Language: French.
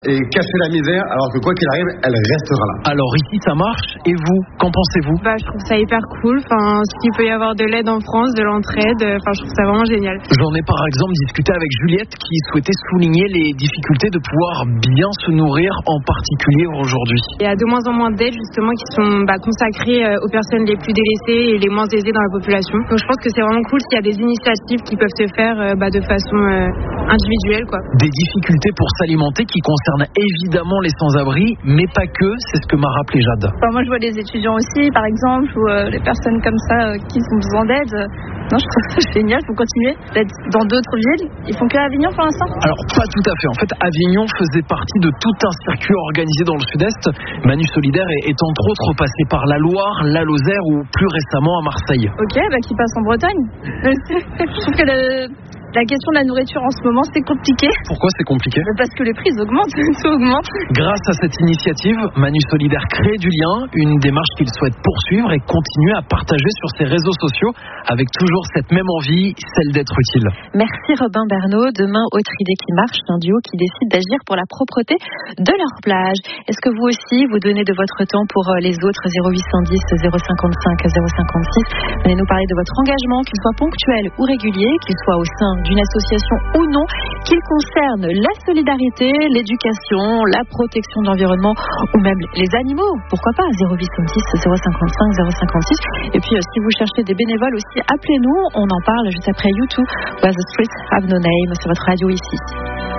Et casser la misère, alors que quoi qu'il arrive, elle restera là. Alors ici ça marche, et vous, qu'en pensez-vous ? Je trouve ça hyper cool, s'il peut y avoir de l'aide en France, de l'entraide, je trouve ça vraiment génial. J'en ai par exemple discuté avec Juliette qui souhaitait souligner les difficultés de pouvoir bien se nourrir, en particulier aujourd'hui. Il y a de moins en moins d'aides justement qui sont consacrées aux personnes les plus délaissées et les moins aisées dans la population. Donc je pense que c'est vraiment cool s'il y a des initiatives qui peuvent se faire de façon individuelle, quoi. Des difficultés pour s'alimenter qui concernent évidemment les sans-abri, mais pas que, c'est ce que m'a rappelé Jade. Moi je vois les étudiants aussi par exemple, ou les personnes comme ça qui ont besoin d'aide. Non, je trouve ça génial, il faut continuer d'être dans d'autres villes. Ils font que à Avignon pour l'instant ? Alors pas tout à fait, en fait Avignon faisait partie de tout un circuit organisé dans le sud-est. Manu Solidaire est entre autres passé par la Loire, la Lozère ou plus récemment à Marseille. Ok, qui passe en Bretagne. Je trouve que la question de la nourriture en ce moment, c'est compliqué. Pourquoi c'est compliqué ? Parce que les prix augmentent, tout augmente. Grâce à cette initiative, Manu Solidaire crée du lien, une démarche qu'il souhaite poursuivre et continuer à partager sur ses réseaux sociaux avec toujours cette même envie, celle d'être utile. Merci Robin Bernot. Demain, Autre idée qui marche, un duo qui décide d'agir pour la propreté de leur plage. Est-ce que vous aussi, vous donnez de votre temps pour les autres ? 0810 055 056. Venez nous parler de votre engagement, qu'il soit ponctuel ou régulier, qu'il soit au sein d'une association ou non, qu'il concerne la solidarité, l'éducation, la protection de l'environnement ou même les animaux. Pourquoi pas ? 0810 055 056. Et puis si vous cherchez des bénévoles aussi, appelez-nous. On en parle juste après YouTube. Where the Streets Have No Name sur votre radio ici.